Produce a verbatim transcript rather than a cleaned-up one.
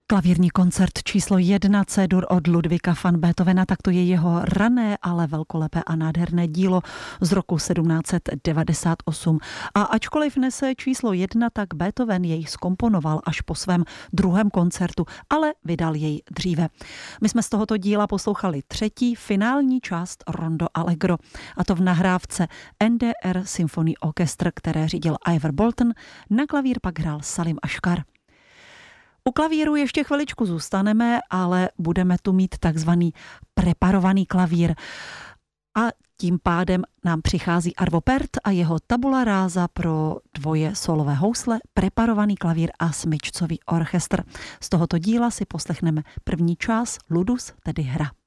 Klavírní koncert číslo jedna C-dur od Ludvíka van Beethovena, tak to je jeho rané, ale velkolepé a nádherné dílo z roku sedmnáct set devadesát osm. A ačkoliv nese číslo jedna, tak Beethoven jej zkomponoval až po svém druhém koncertu, ale vydal jej dříve. My jsme z tohoto díla poslouchali třetí finální část Rondo Allegro, a to v nahrávce N D R Symphony Orchestra, které řídil Ivor Bolton, na klavír pak hrál Salim Aškar. U klavíru ještě chviličku zůstaneme, ale budeme tu mít takzvaný preparovaný klavír. A tím pádem nám přichází Arvo Pärt a jeho tabula rasa pro dvoje solové housle, preparovaný klavír a smyčcový orchestr. Z tohoto díla si poslechneme první část Ludus, tedy hra.